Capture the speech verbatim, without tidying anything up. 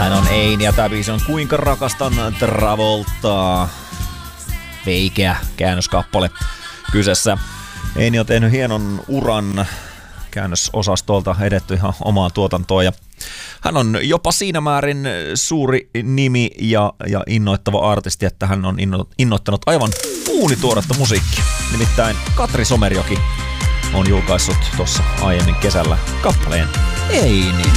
Hän on Eini ja tää biisi on Kuinka rakastan Travoltaa. Veikeä käännöskappale kyseessä. Eini on tehnyt hienon uran käännösosastolta, edetty ihan omaa tuotantoa ja hän on jopa siinä määrin suuri nimi ja, ja innoittava artisti, että hän on inno, innoittanut aivan uunituoretta musiikkia. Nimittäin Katri Somerjoki on julkaissut tuossa aiemmin kesällä kappaleen Eini.